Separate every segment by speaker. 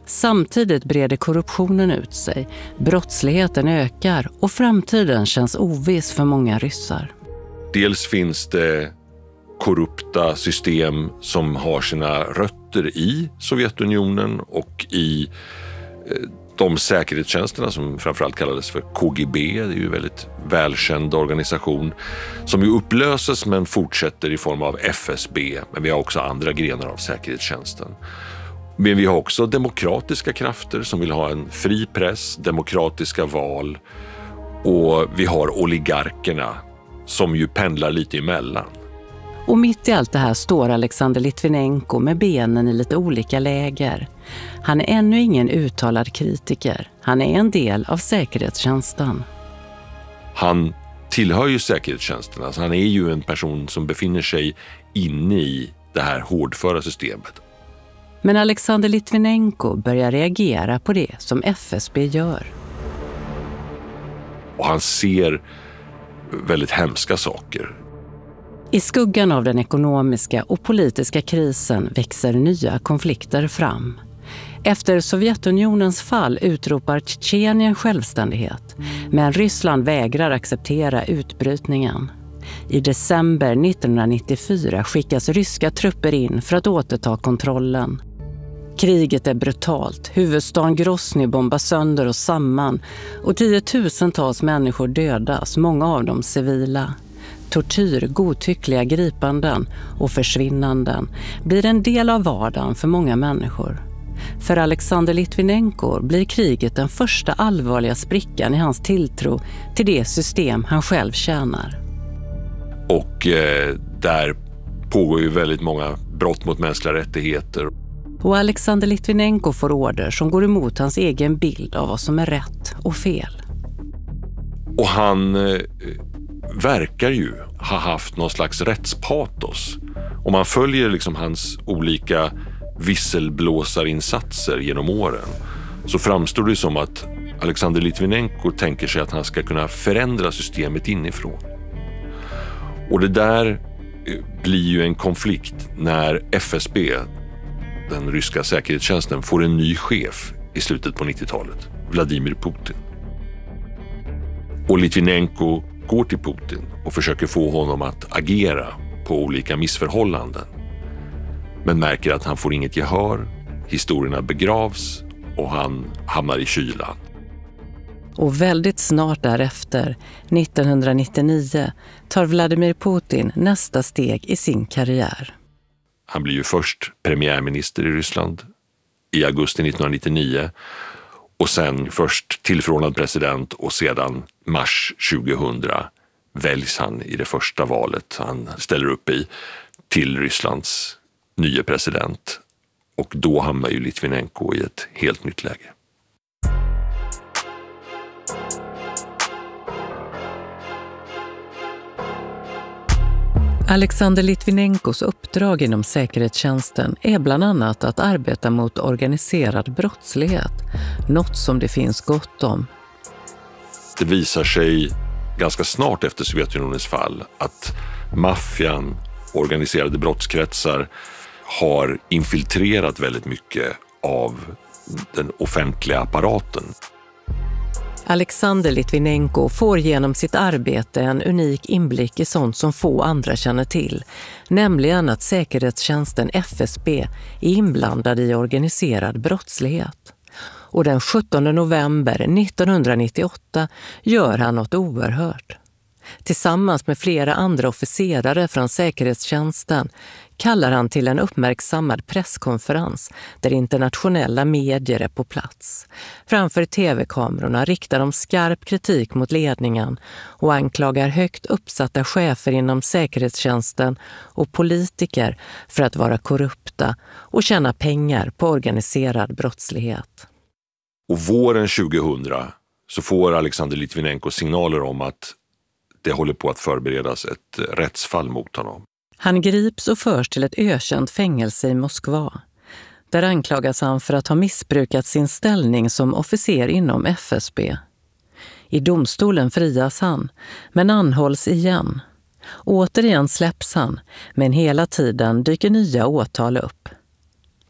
Speaker 1: Samtidigt breder korruptionen ut sig, brottsligheten ökar och framtiden känns oviss för många ryssar.
Speaker 2: Dels finns det korrupta system som har sina rötter i Sovjetunionen och i de säkerhetstjänsterna som framförallt kallades för KGB. Det är ju en väldigt välkänd organisation som ju upplöses men fortsätter i form av FSB. Men vi har också andra grenar av säkerhetstjänsten. Men vi har också demokratiska krafter som vill ha en fri press, demokratiska val, och vi har oligarkerna som ju pendlar lite emellan.
Speaker 1: Och mitt i allt det här står Alexander Litvinenko med benen i lite olika läger. Han är ännu ingen uttalad kritiker. Han är en del av säkerhetstjänsten.
Speaker 2: Han tillhör ju säkerhetstjänsten. Alltså han är ju en person som befinner sig inne i det här hårdföra systemet.
Speaker 1: Men Alexander Litvinenko börjar reagera på det som FSB gör.
Speaker 2: Och han ser väldigt hemska saker.
Speaker 1: I skuggan av den ekonomiska och politiska krisen växer nya konflikter fram. Efter Sovjetunionens fall utropar Tjetjenien självständighet, men Ryssland vägrar acceptera utbrytningen. I december 1994 skickas ryska trupper in för att återta kontrollen. Kriget är brutalt, huvudstaden Grozny bombas sönder och samman och tiotusentals människor dödas, många av dem civila. Tortyr, godtyckliga gripanden och försvinnanden blir en del av vardagen för många människor. För Alexander Litvinenko blir kriget den första allvarliga sprickan i hans tilltro till det system han själv tjänar.
Speaker 2: Och där pågår ju väldigt många brott mot mänskliga rättigheter.
Speaker 1: Och Alexander Litvinenko får order som går emot hans egen bild av vad som är rätt och fel.
Speaker 2: Och han verkar ju ha haft någon slags rättspatos. Om man följer liksom hans olika visselblåsarinsatser genom åren så framstår det som att Alexander Litvinenko tänker sig att han ska kunna förändra systemet inifrån. Och det där blir ju en konflikt när FSB, den ryska säkerhetstjänsten, får en ny chef i slutet på 90-talet, Vladimir Putin. Och Litvinenko går till Putin och försöker få honom att agera på olika missförhållanden. Men märker att han får inget gehör, historierna begravs och han hamnar i kylan.
Speaker 1: Och väldigt snart därefter, 1999, tar Vladimir Putin nästa steg i sin karriär.
Speaker 2: Han blir ju först premiärminister i Ryssland i augusti 1999 och sen först tillförordnad president och sedan mars 2000 väljs han i det första valet han ställer upp i till Rysslands nya president. Och då hamnar ju Litvinenko i ett helt nytt läge.
Speaker 1: Alexander Litvinenkos uppdrag inom säkerhetstjänsten är bland annat att arbeta mot organiserad brottslighet, något som det finns gott om.
Speaker 2: Det visar sig ganska snart efter Sovjetunionens fall att maffian, organiserade brottskretsar, har infiltrerat väldigt mycket av den offentliga apparaten.
Speaker 1: Alexander Litvinenko får genom sitt arbete en unik inblick i sånt som få andra känner till, nämligen att säkerhetstjänsten FSB är inblandad i organiserad brottslighet. Och den 17 november 1998 gör han något oerhört. Tillsammans med flera andra officerare från säkerhetstjänsten kallar han till en uppmärksammad presskonferens där internationella medier är på plats. Framför tv-kamerorna riktar de skarp kritik mot ledningen och anklagar högt uppsatta chefer inom säkerhetstjänsten och politiker för att vara korrupta och tjäna pengar på organiserad brottslighet.
Speaker 2: Och våren 2000 så får Alexander Litvinenko signaler om att det håller på att förberedas ett rättsfall mot honom.
Speaker 1: Han grips och förs till ett ökänt fängelse i Moskva. Där anklagas han för att ha missbrukat sin ställning som officer inom FSB. I domstolen frias han, men anhålls igen. Återigen släpps han, men hela tiden dyker nya åtal upp.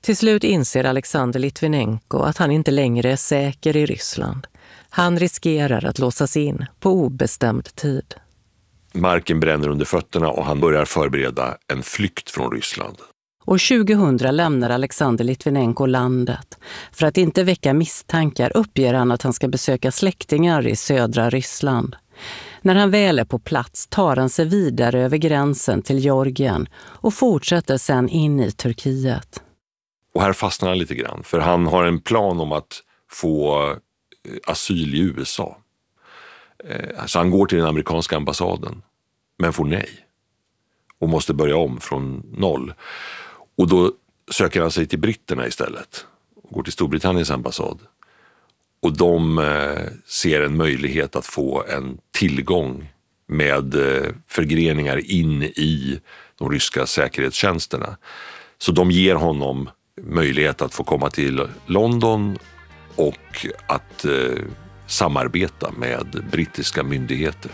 Speaker 1: Till slut inser Alexander Litvinenko att han inte längre är säker i Ryssland. Han riskerar att låsas in på obestämd tid.
Speaker 2: Marken bränner under fötterna och han börjar förbereda en flykt från Ryssland.
Speaker 1: År 2000 lämnar Alexander Litvinenko landet. För att inte väcka misstankar uppger han att han ska besöka släktingar i södra Ryssland. När han väl är på plats tar han sig vidare över gränsen till Georgien och fortsätter sedan in i Turkiet.
Speaker 2: Och här fastnar han lite grann, för han har en plan om att få asyl i USA. Så han går till den amerikanska ambassaden, men får nej. Och måste börja om från noll. Och då söker han sig till britterna istället. Och går till Storbritanniens ambassad. Och de ser en möjlighet att få en tillgång med förgreningar in i de ryska säkerhetstjänsterna. Så de ger honom möjlighet att få komma till London och att samarbeta med brittiska myndigheter.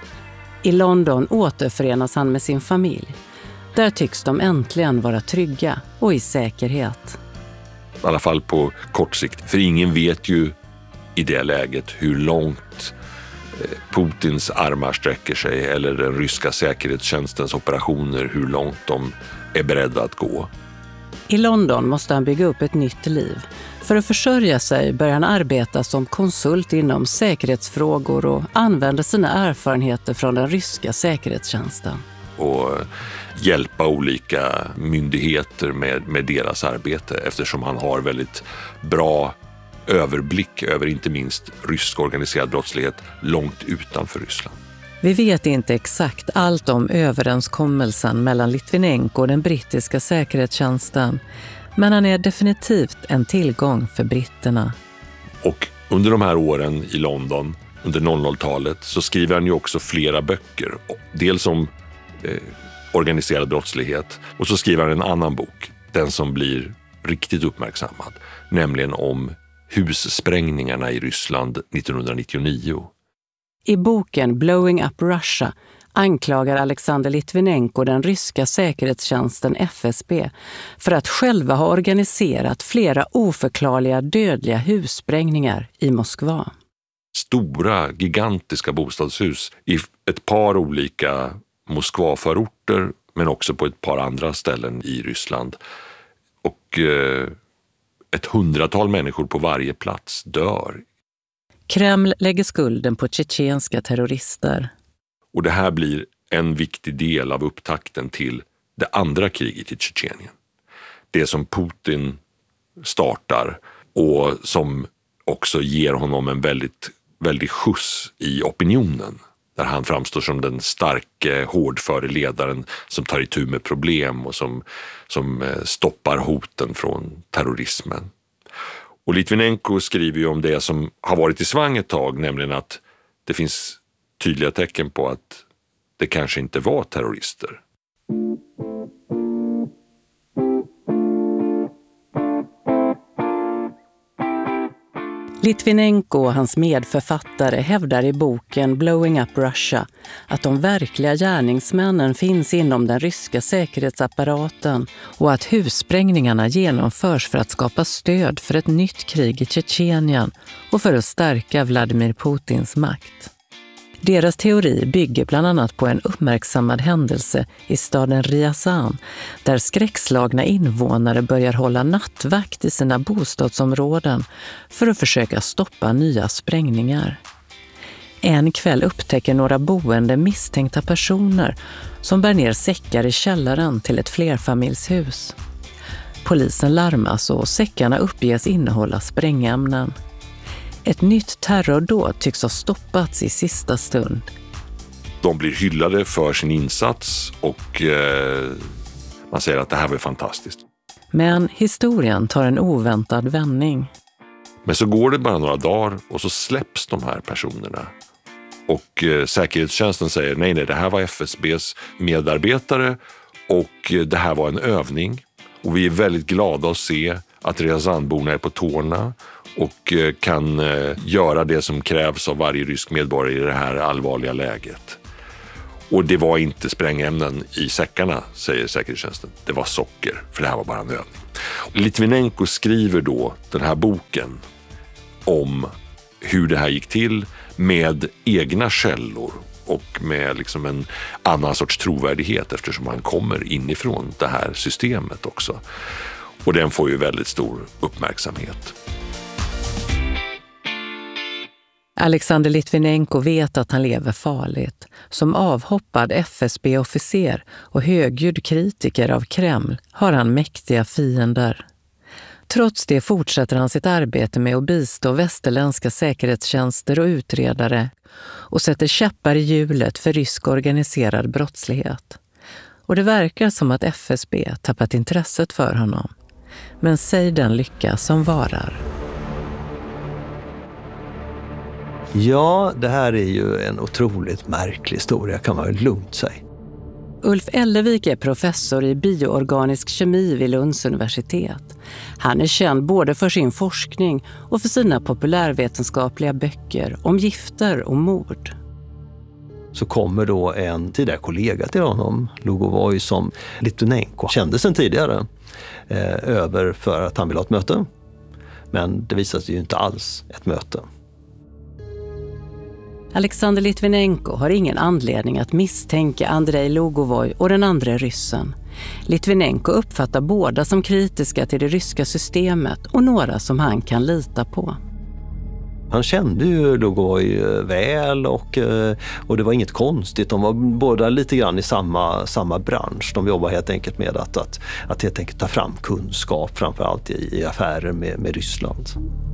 Speaker 1: I London återförenas han med sin familj. Där tycks de äntligen vara trygga och i säkerhet.
Speaker 2: I alla fall på kort sikt. För ingen vet ju i det läget hur långt Putins armar sträcker sig eller den ryska säkerhetstjänstens operationer, hur långt de är beredda att gå.
Speaker 1: I London måste han bygga upp ett nytt liv. För att försörja sig börjar han arbeta som konsult inom säkerhetsfrågor och använder sina erfarenheter från den ryska säkerhetstjänsten.
Speaker 2: Och hjälpa olika myndigheter med deras arbete, eftersom han har väldigt bra överblick över inte minst rysk organiserad brottslighet långt utanför Ryssland.
Speaker 1: Vi vet inte exakt allt om överenskommelsen mellan Litvinenko och den brittiska säkerhetstjänsten, men han är definitivt en tillgång för britterna.
Speaker 2: Och under de här åren i London, under 00-talet, så skriver han ju också flera böcker. Dels om organiserad brottslighet, och så skriver han en annan bok, den som blir riktigt uppmärksammad, nämligen om hussprängningarna i Ryssland 1999.
Speaker 1: I boken Blowing Up Russia anklagar Alexander Litvinenko den ryska säkerhetstjänsten FSB för att själva ha organiserat flera oförklarliga dödliga hussprängningar i Moskva.
Speaker 2: Stora, gigantiska bostadshus i ett par olika Moskva-förorter, men också på ett par andra ställen i Ryssland. Och ett 100-tal människor på varje plats dör.
Speaker 1: Kreml lägger skulden på tjetjenska terrorister.
Speaker 2: Och det här blir en viktig del av upptakten till det andra kriget i Tjetjenien. Det som Putin startar och som också ger honom en väldigt skjuts i opinionen. Där han framstår som den starke, hårdföre ledaren som tar itu med problem och som stoppar hoten från terrorismen. Och Litvinenko skriver ju om det som har varit i svang ett tag, nämligen att det finns tydliga tecken på att det kanske inte var terrorister.
Speaker 1: Litvinenko och hans medförfattare hävdar i boken Blowing Up Russia att de verkliga gärningsmännen finns inom den ryska säkerhetsapparaten och att hussprängningarna genomförs för att skapa stöd för ett nytt krig i Tjetjenien och för att stärka Vladimir Putins makt. Deras teori bygger bland annat på en uppmärksammad händelse i staden Ryazan, där skräckslagna invånare börjar hålla nattvakt i sina bostadsområden för att försöka stoppa nya sprängningar. En kväll upptäcker några boende misstänkta personer som bär ner säckar i källaren till ett flerfamiljshus. Polisen larmas och säckarna uppges innehålla sprängämnen. Ett nytt terrordåd tycks ha stoppats i sista stund.
Speaker 2: De blir hyllade för sin insats och man säger att det här var fantastiskt.
Speaker 1: Men historien tar en oväntad vändning.
Speaker 2: Men så går det bara några dagar och så släpps de här personerna. Och säkerhetstjänsten säger nej, det här var FSBs medarbetare och det här var en övning. Och vi är väldigt glada att se att Ryazanborna är på tårna och kan göra det som krävs av varje rysk medborgare i det här allvarliga läget. Och det var inte sprängämnen i säckarna, säger säkerhetstjänsten. Det var socker, för det här var bara en övning. Litvinenko skriver då den här boken om hur det här gick till med egna källor och med liksom en annan sorts trovärdighet eftersom han kommer inifrån det här systemet också. Och den får ju väldigt stor uppmärksamhet.
Speaker 1: Alexander Litvinenko vet att han lever farligt. Som avhoppad FSB-officer och högljudd kritiker av Kreml har han mäktiga fiender. Trots det fortsätter han sitt arbete med att bistå västerländska säkerhetstjänster och utredare och sätter käppar i hjulet för rysk organiserad brottslighet. Och det verkar som att FSB tappat intresset för honom. Men säg den lycka som varar.
Speaker 3: Ja, det här är ju en otroligt märklig historia, kan man väl lugnt säga.
Speaker 1: Ulf Ellevik är professor i bioorganisk kemi vid Lunds universitet. Han är känd både för sin forskning och för sina populärvetenskapliga böcker om gifter och mord.
Speaker 3: Så kommer då en tidigare kollega till honom, Lugovoi, som Litvinenko kände sedan tidigare, över för att han ville ha ett möte. Men det visade sig ju inte alls ett möte.
Speaker 1: Alexander Litvinenko har ingen anledning att misstänka Andrei Lugovoi och den andra ryssen. Litvinenko uppfattar båda som kritiska till det ryska systemet och några som han kan lita på.
Speaker 3: Han kände ju Lugovoi väl och det var inget konstigt. De var båda lite grann i samma bransch. De jobbar helt enkelt med att helt enkelt ta fram kunskap, framförallt i affärer med Ryssland.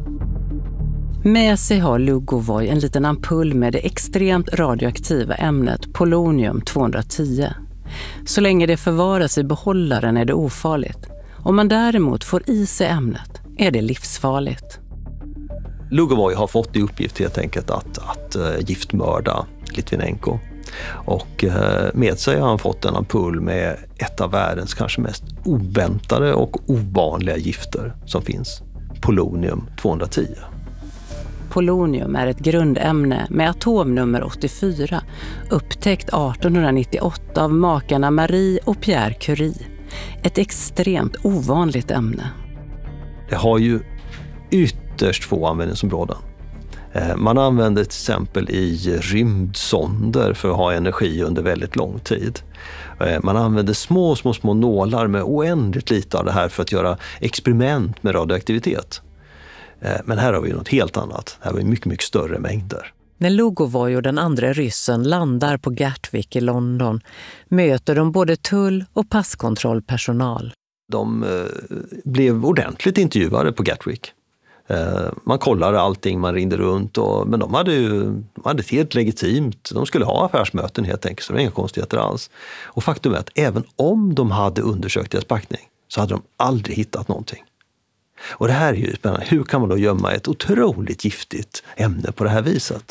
Speaker 1: Med sig har Lugovoi en liten ampull med det extremt radioaktiva ämnet polonium-210. Så länge det förvaras i behållaren är det ofarligt. Om man däremot får i sig ämnet är det livsfarligt.
Speaker 3: Lugovoi har fått i uppgift helt enkelt att giftmörda Litvinenko. Och med sig har han fått en ampull med ett av världens kanske mest oväntade och ovanliga gifter som finns. Polonium-210.
Speaker 1: Polonium är ett grundämne med atomnummer 84, upptäckt 1898 av makarna Marie och Pierre Curie. Ett extremt ovanligt ämne.
Speaker 3: Det har ju ytterst få användningsområden. Man använder till exempel i rymdsonder för att ha energi under väldigt lång tid. Man använder små nålar med oändligt lite av det här för att göra experiment med radioaktivitet. Men här har vi något helt annat. Här har vi mycket större mängder.
Speaker 1: När Lugovoi och den andra ryssen landar på Gatwick i London möter de både tull- och passkontrollpersonal.
Speaker 3: De blev ordentligt intervjuade på Gatwick. Man kollade allting, man ringde runt. Men de hade ett helt legitimt. De skulle ha affärsmöten helt enkelt, så det var inga konstigheter alls. Och faktum är att även om de hade undersökt deras packning så hade de aldrig hittat någonting. Och det här är ju spännande. Hur kan man då gömma ett otroligt giftigt ämne på det här viset?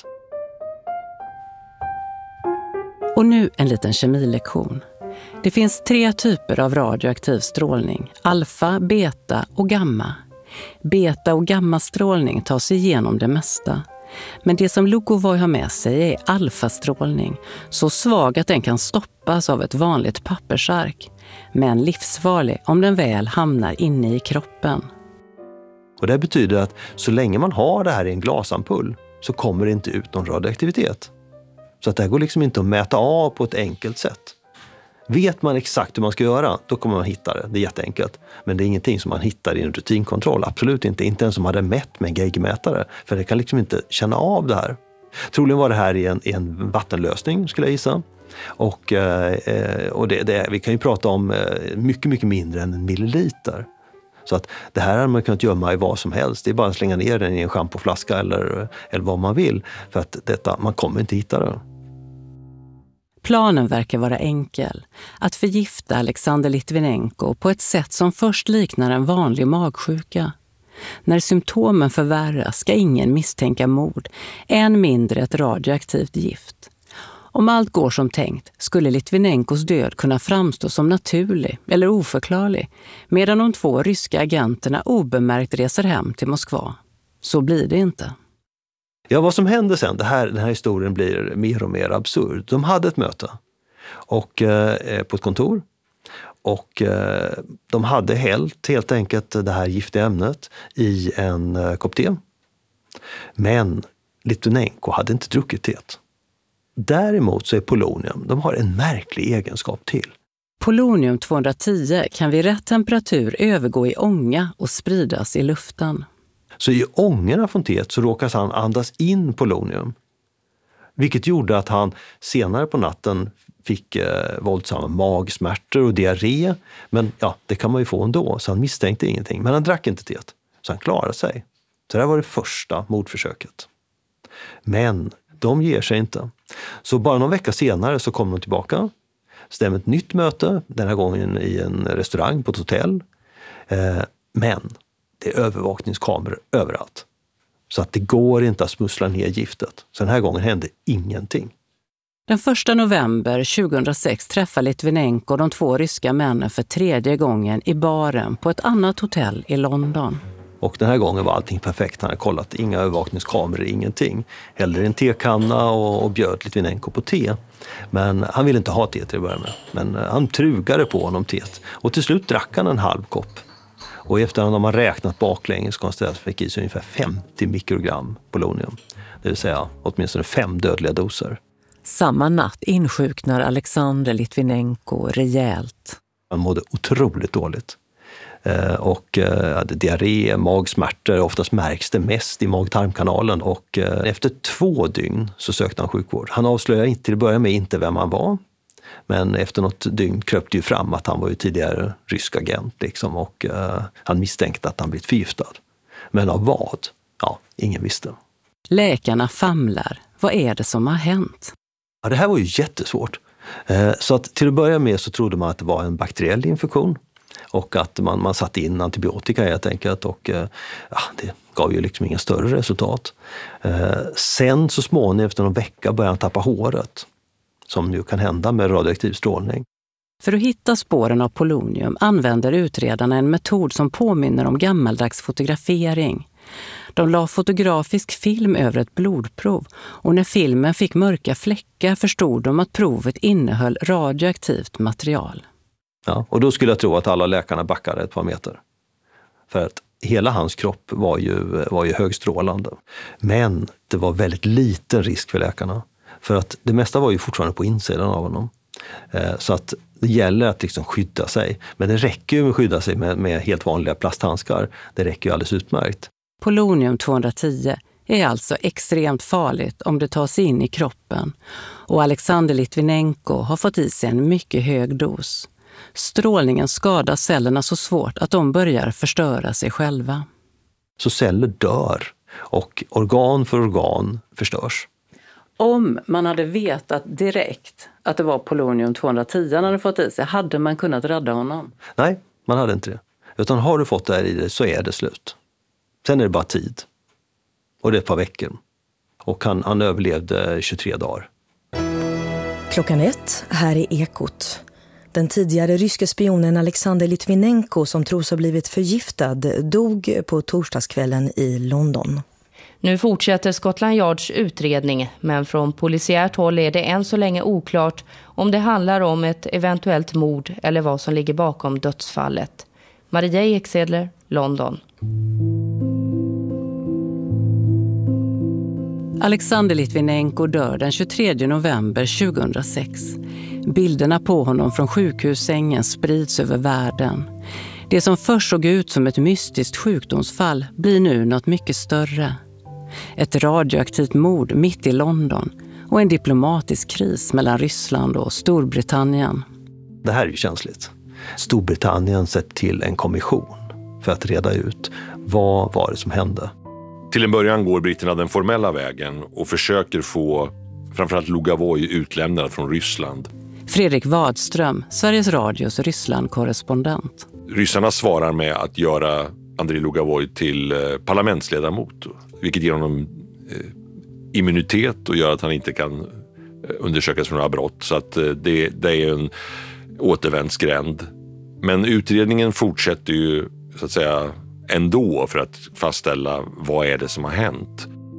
Speaker 1: Och nu en liten kemilektion. Det finns 3 typer av radioaktiv strålning. Alfa, beta och gamma. Beta- och gammastrålning tar sig igenom det mesta. Men det som Lugovoi har med sig är alfastrålning. Så svag att den kan stoppas av ett vanligt pappersark. Men livsfarlig om den väl hamnar inne i kroppen.
Speaker 3: Och det betyder att så länge man har det här i en glasampull så kommer det inte ut någon radioaktivitet. Så att det här går liksom inte att mäta av på ett enkelt sätt. Vet man exakt hur man ska göra, då kommer man hitta det. Det är jätteenkelt. Men det är ingenting som man hittar i en rutinkontroll. Absolut inte. Inte ens som hade mätt med en geigermätare. För det kan liksom inte känna av det här. Troligen var det här i en vattenlösning, skulle jag gissa. Och vi kan ju prata om mycket mindre än 1 milliliter. Så att det här har man kunnat gömma i vad som helst. Det är bara att slänga ner den i en schampoflaska eller vad man vill. För att man kommer inte hitta det.
Speaker 1: Planen verkar vara enkel. Att förgifta Alexander Litvinenko på ett sätt som först liknar en vanlig magsjuka. När symptomen förvärras ska ingen misstänka mord, än mindre ett radioaktivt gift. Om allt går som tänkt skulle Litvinenkos död kunna framstå som naturlig eller oförklarlig, medan de 2 ryska agenterna obemärkt reser hem till Moskva. Så blir det inte.
Speaker 3: Ja, vad som händer sen, den här historien blir mer och mer absurd. De hade ett möte. och på ett kontor. Och de hade helt enkelt det här giftiga ämnet i en kopp te. Men Litvinenko hade inte druckit teet. Däremot så är polonium, de har en märklig egenskap till.
Speaker 1: Polonium 210 kan vid rätt temperatur övergå i ånga och spridas i luften.
Speaker 3: Så i ångorna från teet så råkas han andas in polonium. Vilket gjorde att han senare på natten fick våldsamma magsmärtor och diarré. Men ja, det kan man ju få ändå, så han misstänkte ingenting. Men han drack inte teet, så han klarade sig. Så det var det första mordförsöket. Men de ger sig inte. Så bara någon vecka senare så kommer de tillbaka. Stämmer ett nytt möte, den här gången i en restaurang på ett hotell. Men det är övervakningskameror överallt. Så att det går inte att smussla ner giftet. Så den här gången hände ingenting.
Speaker 1: Den 1 november 2006 träffar Litvinenko de 2 ryska männen för 3:e gången i baren på ett annat hotell i London.
Speaker 3: Och den här gången var allting perfekt. Han hade kollat inga övervakningskameror, ingenting. Hällde en tekanna och bjöd Litvinenko på te. Men han ville inte ha te till att börja med. Men han trugade på honom teet. Och till slut drack han en halv kopp. Och efter att de har räknat baklänges konstaterat fick i sig ungefär 50 mikrogram polonium. Det vill säga åtminstone 5 dödliga doser.
Speaker 4: Samma natt insjuknar Alexander Litvinenko rejält.
Speaker 3: Han mådde otroligt dåligt. Och hade diarré, magsmärtor. Oftast märks det mest i mag-tarmkanalen. Och efter 2 dygn så sökte han sjukvård. Han avslöjade inte till att börja med inte vem han var. Men efter något dygn kröp det ju fram att han var ju tidigare rysk agent. Liksom, och han misstänkte att han blivit förgiftad. Men av vad? Ja, ingen visste.
Speaker 1: Läkarna famlar. Vad är det som har hänt?
Speaker 3: Ja, det här var ju jättesvårt. Så att till att börja med så trodde man att det var en bakteriell infektion. Och att man satte in antibiotika helt enkelt. Och det gav ju liksom inga större resultat. Sen så småningom efter någon vecka började han tappa håret. Som nu kan hända med radioaktiv strålning.
Speaker 1: För att hitta spåren av polonium använder utredarna en metod som påminner om gammaldags fotografering. De la fotografisk film över ett blodprov och när filmen fick mörka fläckar förstod de att provet innehöll radioaktivt material.
Speaker 3: Ja, och då skulle jag tro att alla läkarna backade ett par meter. För att hela hans kropp var ju högstrålande. Men det var väldigt liten risk för läkarna. För att det mesta var ju fortfarande på insidan av honom. Så att det gäller att liksom skydda sig. Men det räcker ju med att skydda sig med helt vanliga plasthandskar. Det räcker ju alldeles utmärkt.
Speaker 1: Polonium 210 är alltså extremt farligt om det tar sig in i kroppen. Och Alexander Litvinenko har fått i sig en mycket hög dos. Strålningen skadar cellerna så svårt att de börjar förstöra sig själva.
Speaker 3: Så celler dör och organ för organ förstörs.
Speaker 1: Om man hade vetat direkt att det var polonium 210 han hade fått i sig, hade man kunnat rädda honom?
Speaker 3: Nej, man hade inte det. Utan har du fått det här i dig så är det slut. Sen är det bara tid. Och det är ett par veckor. Och han överlevde 23 dagar.
Speaker 5: 1:00 här i Ekot. Den tidigare ryske spionen Alexander Litvinenko som tros ha blivit förgiftad dog på torsdagskvällen i London.
Speaker 6: Nu fortsätter Scotland Yards utredning, men från polisiärt håll är det än så länge oklart om det handlar om ett eventuellt mord eller vad som ligger bakom dödsfallet. Maria Eksedler, London.
Speaker 1: Alexander Litvinenko dör den 23 november 2006. Bilderna på honom från sjukhussängen sprids över världen. Det som först såg ut som ett mystiskt sjukdomsfall blir nu något mycket större. Ett radioaktivt mord mitt i London och en diplomatisk kris mellan Ryssland och Storbritannien.
Speaker 3: Det här är ju känsligt. Storbritannien sett till en kommission för att reda ut vad var det som hände.
Speaker 2: Till en början går britterna den formella vägen och försöker få framförallt Lugavoi utlämnad från Ryssland.
Speaker 1: Fredrik Wadström, Sveriges Radios Ryssland-korrespondent.
Speaker 2: Ryssarna svarar med att göra Andrei Lugavoi till parlamentsledamot, vilket ger honom immunitet och gör att han inte kan undersökas för några brott. Så att det är en återvändsgränd. Men utredningen fortsätter ju så att säga ändå för att fastställa vad är det som har hänt.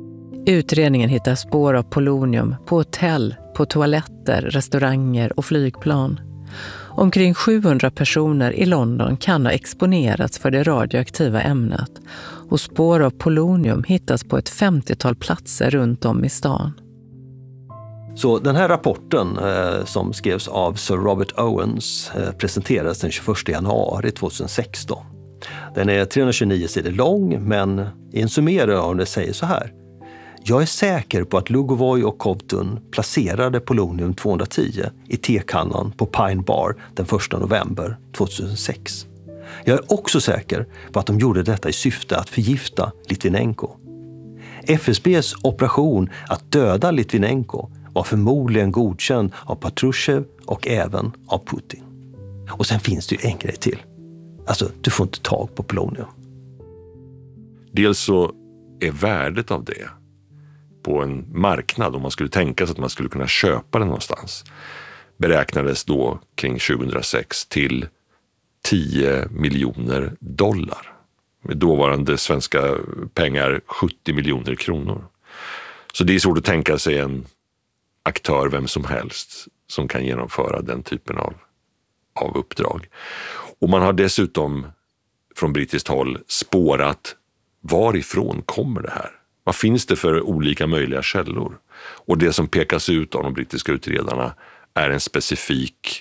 Speaker 4: Utredningen hittar spår av polonium på hotell, på toaletter, restauranger och flygplan. Omkring 700 personer i London kan ha exponerats för det radioaktiva ämnet och spår av polonium hittas på ett 50-tal platser runt om i stan.
Speaker 3: Så den här rapporten som skrevs av Sir Robert Owens presenterades den 21 januari 2016. Den är 329 sidor lång, men i en summering av det säger så här. Jag är säker på att Lugovoy och Kovtun placerade polonium-210 i tekannan på Pine Bar den 1 november 2006. Jag är också säker på att de gjorde detta i syfte att förgifta Litvinenko. FSBs operation att döda Litvinenko var förmodligen godkänd av Patrushev och även av Putin. Och sen finns det ju en grej till. Alltså, du får inte tag på polonium.
Speaker 2: Dels så är värdet av det på en marknad, om man skulle tänka sig att man skulle kunna köpa det någonstans, beräknades då kring 2006 till $10 miljoner. Med dåvarande svenska pengar 70 miljoner kronor. Så det är svårt att tänka sig en aktör, vem som helst, som kan genomföra den typen av uppdrag. Och man har dessutom från brittiskt håll spårat varifrån kommer det här. Vad finns det för olika möjliga källor? Och det som pekas ut av de brittiska utredarna är en specifik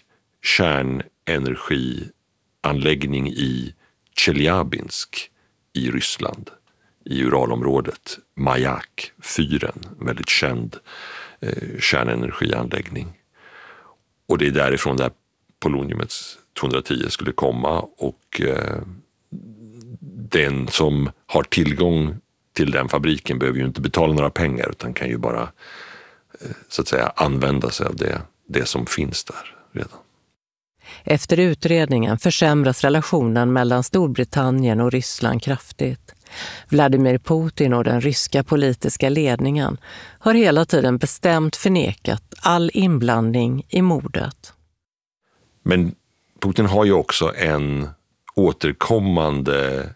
Speaker 2: kärnenergianläggning i Chelyabinsk i Ryssland, i Uralområdet. Mayak-fyren, väldigt känd kärnenergianläggning. Och det är därifrån där poloniumet 210 skulle komma, och den som har tillgång till den fabriken behöver ju inte betala några pengar, utan kan ju bara så att säga använda sig av det som finns där redan.
Speaker 4: Efter utredningen försämras relationen mellan Storbritannien och Ryssland kraftigt. Vladimir Putin och den ryska politiska ledningen har hela tiden bestämt förnekat all inblandning i mordet.
Speaker 2: Men Putin har ju också en återkommande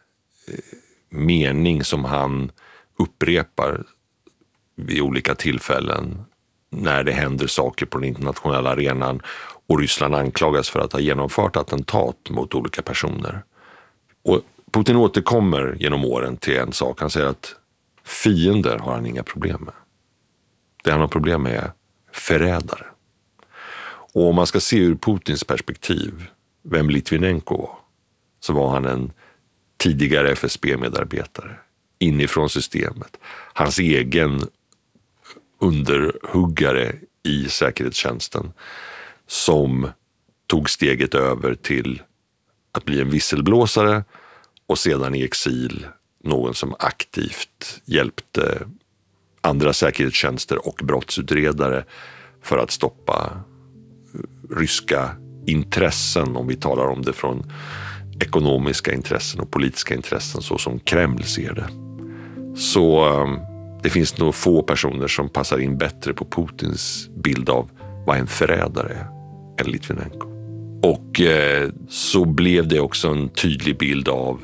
Speaker 2: mening som han upprepar vid olika tillfällen när det händer saker på den internationella arenan och Ryssland anklagas för att ha genomfört attentat mot olika personer. Och Putin återkommer genom åren till en sak. Han säger att fiender har han inga problem med. Det han har problem med är förrädare. Och om man ska se ur Putins perspektiv vem Litvinenko var, så var han en tidigare FSB-medarbetare inifrån systemet. Hans egen underhuggare i säkerhetstjänsten som tog steget över till att bli en visselblåsare och sedan i exil någon som aktivt hjälpte andra säkerhetstjänster och brottsutredare för att stoppa ryska intressen, om vi talar om det från ekonomiska intressen och politiska intressen så som Kreml ser det. Så det finns nog få personer som passar in bättre på Putins bild av vad en förrädare är än Litvinenko. Och så blev det också en tydlig bild av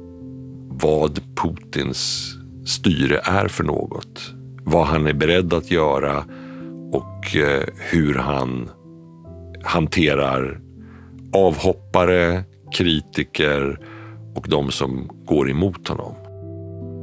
Speaker 2: vad Putins styre är för något. Vad han är beredd att göra och hur han hanterar avhoppare, kritiker och de som går emot honom.